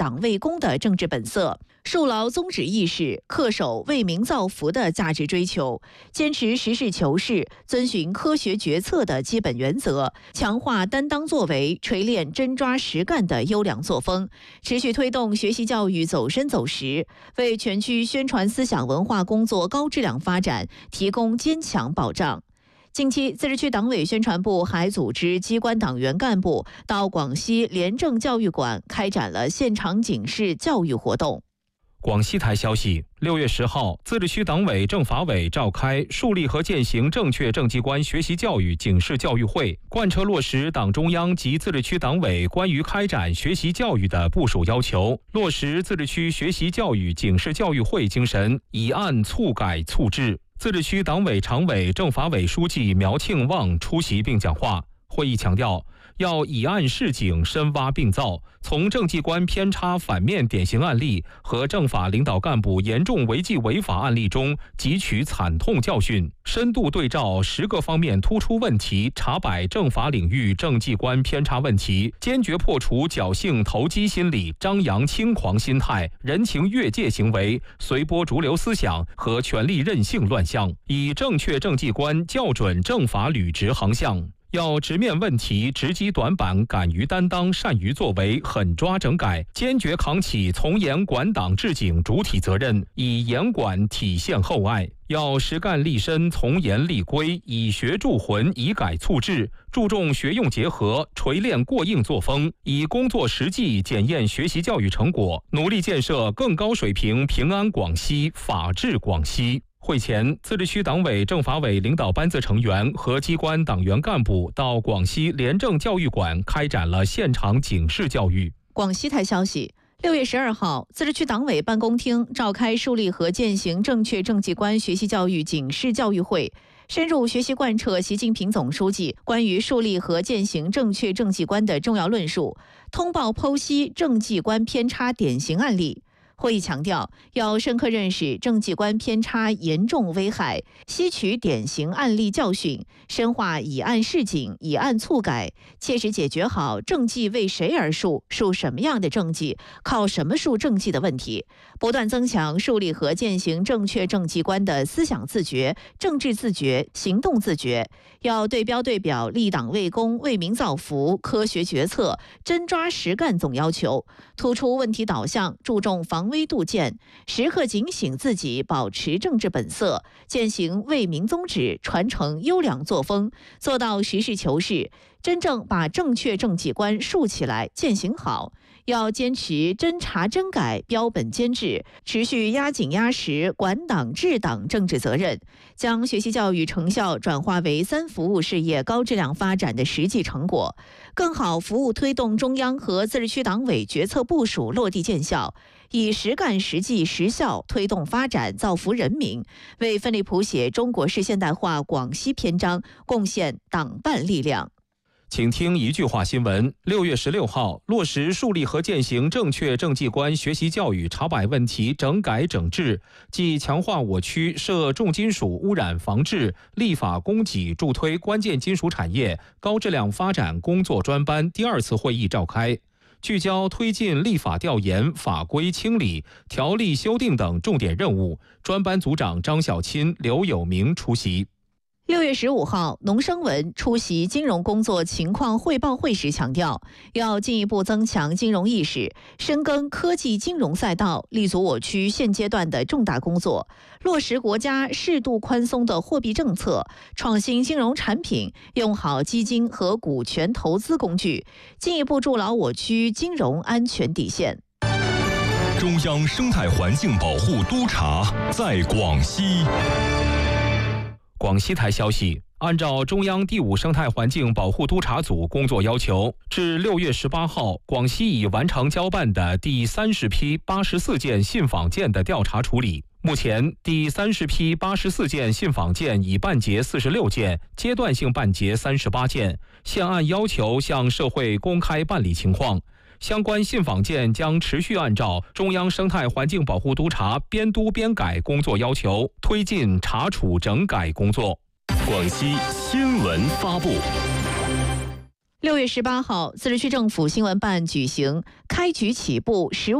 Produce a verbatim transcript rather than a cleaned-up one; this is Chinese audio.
党为公的政治本色，树牢宗旨意识，恪守为民造福的价值追求，坚持实事求是、遵循科学决策的基本原则，强化担当作为、锤炼真抓实干的优良作风，持续推动学习教育走深走实，为全区宣传思想文化工作高质量发展提供坚强保障。近期，自治区党委宣传部还组织机关党员干部到广西廉政教育馆开展了现场警示教育活动。 广西台消息，六月十号，自治区党委政法委召开树立和践行正确政绩观学习教育警示教育会，贯彻落实党中央及自治区党委关于开展学习教育的部署要求，落实自治区学习教育警示教育会精神，以案促改促治。自治区党委常委、政法委书记苗庆旺出席并讲话。会议强调，要以案示警，深挖并造，从政绩观偏差反面典型案例和政法领导干部严重违纪违法案例中汲取惨痛教训，深度对照十个方面突出问题，查摆政法领域政绩观偏差问题，坚决破除侥幸投机心理、张扬轻狂心态、人情越界行为、随波逐流思想和权力任性乱象，以正确政绩观校准政法履职航向。要直面问题，直击短板，敢于担当，善于作为，狠抓整改，坚决扛起从严管党治警主体责任，以严管体现厚爱。要实干立身，从严立规，以学助魂，以改促治，注重学用结合，锤炼过硬作风，以工作实际检验学习教育成果，努力建设更高水平平安广西、法治广西。会前，自治区党委政法委领导班子成员和机关党员干部到广西廉政教育馆开展了现场警示教育。 广西台消息，六月十二号，自治区党委办公厅召开树立和践行正确政绩观学习教育警示教育会，深入学习贯彻习近平总书记关于树立和践行正确政绩观的重要论述，通报剖析政绩观偏差典型案例。会议强调，要深刻认识政绩观偏差严重危害，吸取典型案例教训，深化以案示警、以案促改，切实解决好政绩为谁而树、树什么样的政绩、靠什么树政绩的问题，不断增强树立和践行正确政绩观的思想自觉、政治自觉、行动自觉。要对标对表立党为公、为民造福、科学决策、真抓实干总要求，突出问题导向，注重防微杜渐，时刻警醒自己，保持政治本色，践行为民宗旨，传承优良作风，做到实事求是，真正把正确政绩观树起来、践行好。要坚持真查真改、标本兼治，持续压紧压实管党治党政治责任，将学习教育成效转化为三服务事业高质量发展的实际成果，更好服务推动中央和自治区党委决策部署落地见效，以实干实际实效推动发展造福人民，为奋力谱写中国式现代化广西篇章贡献党办力量。 请听一句话新闻。六月十六号，落实树立和践行正确政绩观学习教育查摆问题整改整治暨强化我区涉重金属污染防治立法供给助推关键金属产业高质量发展工作专班第二次会议召开，聚焦推进立法调研、法规清理、条例修订等重点任务。专班组长张小钦、刘有明出席。 六月十五号，农生文出席金融工作情况汇报会时强调，要进一步增强金融意识，深耕科技金融赛道，立足我区现阶段的重大工作，落实国家适度宽松的货币政策，创新金融产品，用好基金和股权投资工具，进一步筑牢我区金融安全底线。 中央生态环境保护督察在广西。 广西台消息，按照中央第五生态环境保护督察组工作要求，至六月十八号，广西已完成交办的第三十批八十四件信访件的调查处理。目前，第三十批八十四件信访件已办结四十六件，阶段性办结三十八件，现按要求向社会公开办理情况。相关信访件将持续按照中央生态环境保护督察边督边改工作要求，推进查处整改工作。 广西新闻发布。 六月十八号，自治区政府新闻办举行开局起步十五